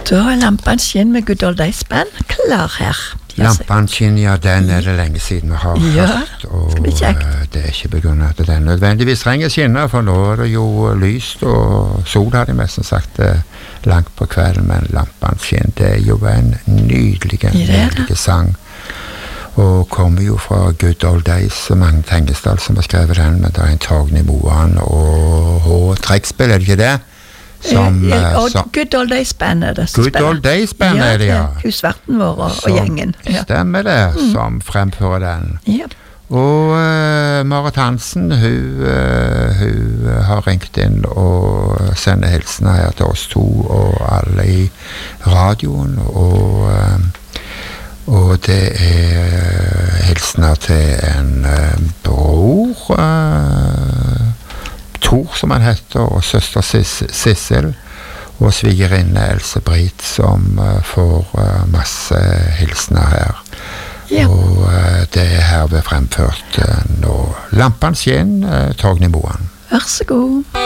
Da er Lampan skinn med Good Old Days Band klar her. Lampan skinn, ja, den er det lenge siden vi har hørt, og det er ikke begrunnet at den nødvendigvis trenger skinner, for nå er det jo lyst, og sol har de mest sagt langt på kvelden, men Lampan skinn, det er jo en nydelig sang, og kommer jo fra Good Old Days, Magne Tengesdal som har skrevet den, men det er en Torgny Moan og trekkspill, er det ikke det? Good Old Days Band er det Good Old Days Band er det, ja. Husverten vår og gjengen. Stemmer det, som fremfører den. Ja. Og Marit Hansen, hun har ringt inn og sender hilsener her til oss to og alle i radioen, og det er hilsener til en bror, Tor som han heter, og søster Sissel, og svigerinne Else Britt, som får masse hilsener her. Ja. Og det er herved fremført nå. Lampan skinn, Torgny Moan. Vær så god.